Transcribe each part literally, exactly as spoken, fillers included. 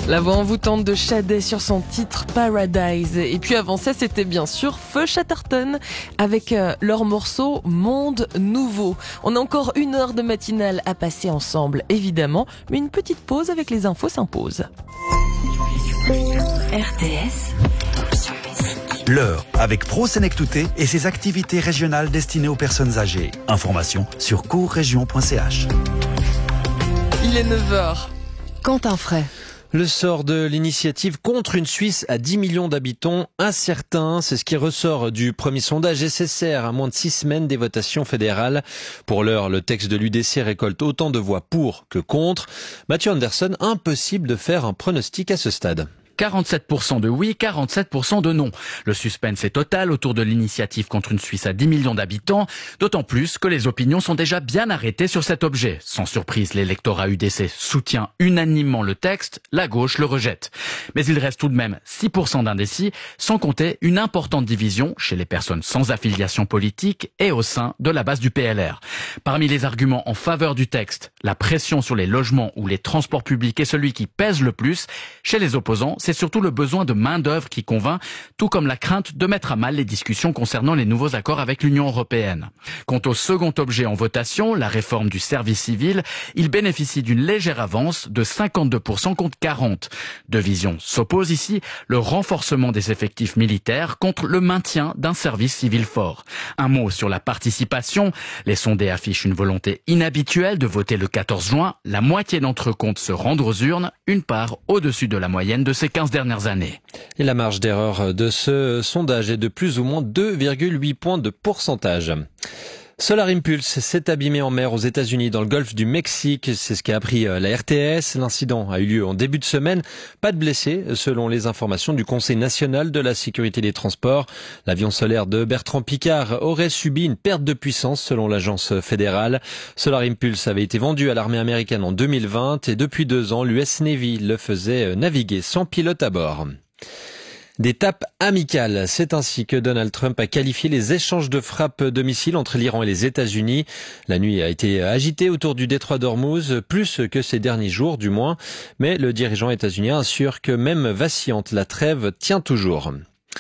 La voix envoûtante de Sade sur son titre Paradise. Et puis avant ça, c'était bien sûr Feu Chatterton avec euh, leur morceau Monde Nouveau. On a encore une heure de matinale à passer ensemble, évidemment, mais une petite pause avec les infos s'impose. R T S, option musique. L'heure avec Pro Sénectouté et ses activités régionales destinées aux personnes âgées. Information sur courrégion point c h. Il est neuf heures. Quentin Fray. Le sort de l'initiative contre une Suisse à dix millions d'habitants incertain, c'est ce qui ressort du premier sondage S S R à moins de six semaines des votations fédérales. Pour l'heure, le texte de l'U D C récolte autant de voix pour que contre. Mathieu Anderson, impossible de faire un pronostic à ce stade. quarante-sept pour cent de oui, quarante-sept pour cent de non. Le suspense est total autour de l'initiative contre une Suisse à dix millions d'habitants, d'autant plus que les opinions sont déjà bien arrêtées sur cet objet. Sans surprise, l'électorat U D C soutient unanimement le texte, la gauche le rejette. Mais il reste tout de même six pour cent d'indécis, sans compter une importante division chez les personnes sans affiliation politique et au sein de la base du P L R. Parmi les arguments en faveur du texte, la pression sur les logements ou les transports publics est celui qui pèse le plus. Chez les opposants, c'est surtout le besoin de main-d'œuvre qui convainc, tout comme la crainte de mettre à mal les discussions concernant les nouveaux accords avec l'Union européenne. Quant au second objet en votation, la réforme du service civil, il bénéficie d'une légère avance de cinquante-deux pour cent contre quarante. Deux visions s'opposent ici, le renforcement des effectifs militaires contre le maintien d'un service civil fort. Un mot sur la participation. Les sondés affichent une volonté inhabituelle de voter le quatorze juin. La moitié d'entre eux comptent se rendre aux urnes, une part au-dessus de la moyenne de ces quinze dernières années. Et la marge d'erreur de ce sondage est de plus ou moins deux virgule huit points de pourcentage. Solar Impulse s'est abîmé en mer aux États-Unis dans le golfe du Mexique. C'est ce qu'a appris la R T S. L'incident a eu lieu en début de semaine. Pas de blessés, selon les informations du Conseil national de la sécurité des transports. L'avion solaire de Bertrand Piccard aurait subi une perte de puissance, selon l'agence fédérale. Solar Impulse avait été vendu à l'armée américaine en deux mille vingt et depuis deux ans, l'U S Navy le faisait naviguer sans pilote à bord. Des tapes amicales, c'est ainsi que Donald Trump a qualifié les échanges de frappes de missiles entre l'Iran et les États-Unis. La nuit a été agitée autour du détroit d'Ormuz, plus que ces derniers jours du moins, mais le dirigeant états-unien assure que même vacillante, la trêve tient toujours.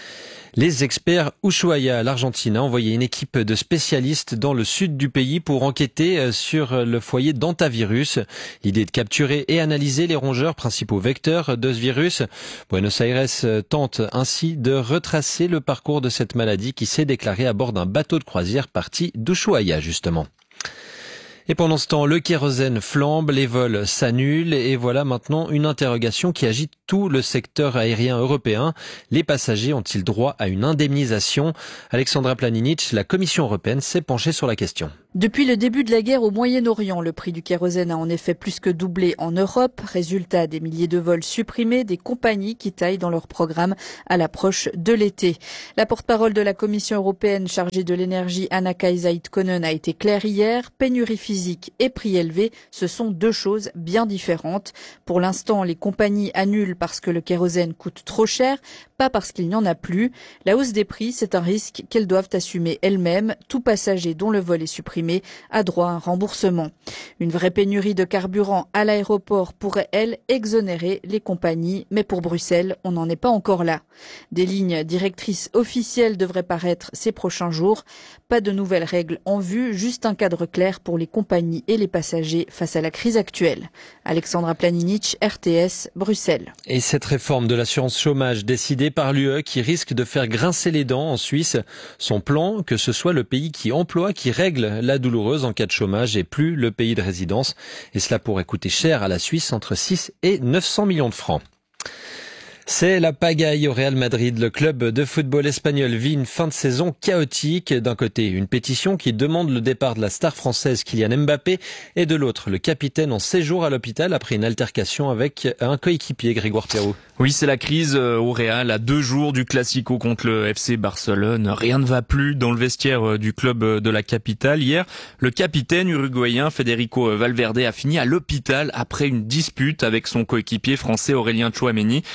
Les experts Ushuaia, l'Argentine, a envoyé une équipe de spécialistes dans le sud du pays pour enquêter sur le foyer d'hantavirus. L'idée est de capturer et analyser les rongeurs, principaux vecteurs de ce virus. Buenos Aires tente ainsi de retracer le parcours de cette maladie qui s'est déclarée à bord d'un bateau de croisière parti d'Ushuaia, justement. Et pendant ce temps, le kérosène flambe, les vols s'annulent et voilà maintenant une interrogation qui agite tout le secteur aérien européen. Les passagers ont-ils droit à une indemnisation ? Alexandra Planinic, la Commission européenne, s'est penchée sur la question. Depuis le début de la guerre au Moyen-Orient, le prix du kérosène a en effet plus que doublé en Europe. Résultat, des milliers de vols supprimés, des compagnies qui taillent dans leur programme à l'approche de l'été. La porte-parole de la Commission européenne chargée de l'énergie, Anna-Kaisa Itonen, a été claire hier. Pénurie physique et prix élevé, ce sont deux choses bien différentes. Pour l'instant, les compagnies annulent parce que le kérosène coûte trop cher, pas parce qu'il n'y en a plus. La hausse des prix, c'est un risque qu'elles doivent assumer elles-mêmes. Tout passager dont le vol est supprimé a droit à un remboursement. Une vraie pénurie de carburant à l'aéroport pourrait, elle, exonérer les compagnies, mais pour Bruxelles, on n'en est pas encore là. Des lignes directrices officielles devraient paraître ces prochains jours. Pas de nouvelles règles en vue, juste un cadre clair pour les compagnies et les passagers face à la crise actuelle. Alexandra Planinic, R T S, Bruxelles. Et cette réforme de l'assurance chômage décidée par l'U E qui risque de faire grincer les dents en Suisse, son plan, que ce soit le pays qui emploie, qui règle la douloureuse en cas de chômage et plus le pays de résidence. Et cela pourrait coûter cher à la Suisse, entre six et neuf cents millions de francs. C'est la pagaille au Real Madrid. Le club de football espagnol vit une fin de saison chaotique. D'un côté, une pétition qui demande le départ de la star française Kylian Mbappé et de l'autre, le capitaine en séjour à l'hôpital après une altercation avec un coéquipier, Grégoire Perrault. Oui, c'est la crise au Real à deux jours du Classico contre le F C Barcelone. Rien ne va plus dans le vestiaire du club de la capitale. Hier, le capitaine uruguayen Federico Valverde a fini à l'hôpital après une dispute avec son coéquipier français Aurélien Tchouaméni. Sur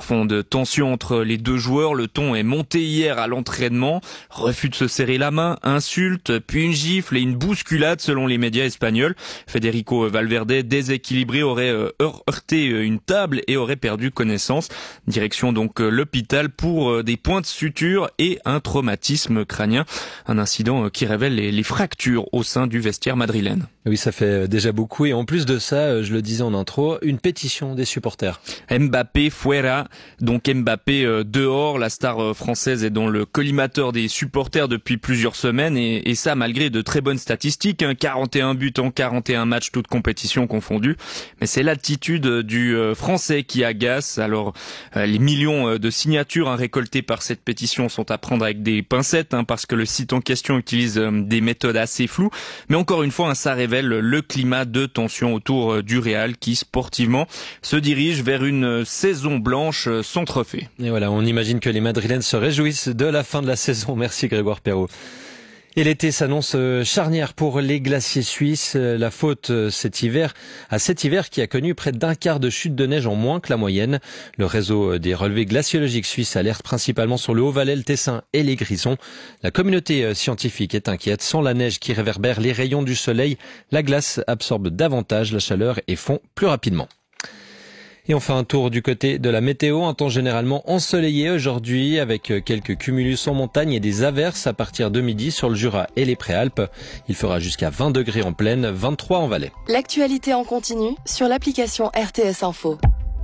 sur fond de tension entre les deux joueurs, le ton est monté hier à l'entraînement. Refus de se serrer la main, insultes, puis une gifle et une bousculade selon les médias espagnols. Federico Valverde, déséquilibré, aurait heurté une table et aurait perdu connaissance. Direction donc l'hôpital pour des points de suture et un traumatisme crânien. Un incident qui révèle les, les fractures au sein du vestiaire madrilène. Oui, ça fait déjà beaucoup. Et en plus de ça, je le disais en intro, une pétition des supporters. Mbappé fuera, donc Mbappé euh, dehors. La star euh, française est dans le collimateur des supporters depuis plusieurs semaines et, et ça malgré de très bonnes statistiques, hein, quarante et un buts en quarante et un matchs, toutes compétitions confondues. Mais c'est l'attitude du euh, français qui agace. Alors euh, les millions euh, de signatures hein, récoltées par cette pétition sont à prendre avec des pincettes hein, parce que le site en question utilise euh, des méthodes assez floues. Mais encore une fois, hein, ça révèle le climat de tension autour du Real qui sportivement se dirige vers une saison blanche sans trophée. Et voilà, on imagine que les Madrilènes se réjouissent de la fin de la saison. Merci Grégoire Perrault. Et l'été s'annonce charnière pour les glaciers suisses. La faute cet hiver, à cet hiver qui a connu près d'un quart de chute de neige en moins que la moyenne. Le réseau des relevés glaciologiques suisses alerte principalement sur le Haut-Valais, le Tessin et les Grisons. La communauté scientifique est inquiète. Sans la neige qui réverbère les rayons du soleil, la glace absorbe davantage la chaleur et fond plus rapidement. Et enfin un tour du côté de la météo, un temps généralement ensoleillé aujourd'hui avec quelques cumulus en montagne et des averses à partir de midi sur le Jura et les Préalpes. Il fera jusqu'à vingt degrés en plaine, vingt-trois en Valais. L'actualité en continu sur l'application R T S Info.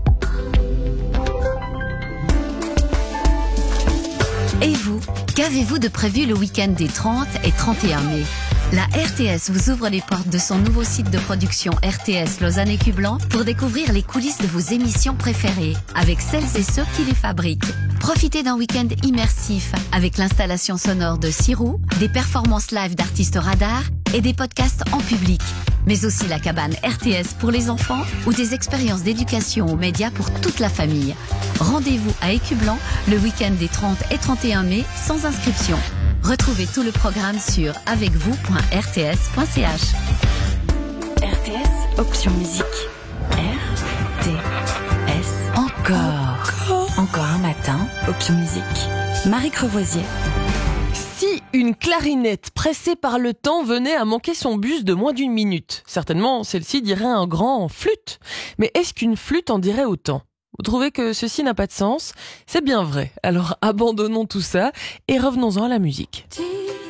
Et vous, qu'avez-vous de prévu le week-end des trente et trente et un mai ? La R T S vous ouvre les portes de son nouveau site de production R T S Lausanne et Cublan pour découvrir les coulisses de vos émissions préférées avec celles et ceux qui les fabriquent. Profitez d'un week-end immersif avec l'installation sonore de Sirou, des performances live d'artistes radars et des podcasts en public. Mais aussi la cabane R T S pour les enfants ou des expériences d'éducation aux médias pour toute la famille. Rendez-vous à Écublan le week-end des trente et trente et un mai sans inscription. Retrouvez tout le programme sur avec vous point r t s point c h. R T S, option musique. R T S. Encore. Encore un matin, option musique. Marie Crevoisier. Si une clarinette pressée par le temps venait à manquer son bus de moins d'une minute, certainement celle-ci dirait un grand flûte. Mais est-ce qu'une flûte en dirait autant ? Vous trouvez que ceci n'a pas de sens ? C'est bien vrai. Alors abandonnons tout ça et revenons-en à la musique.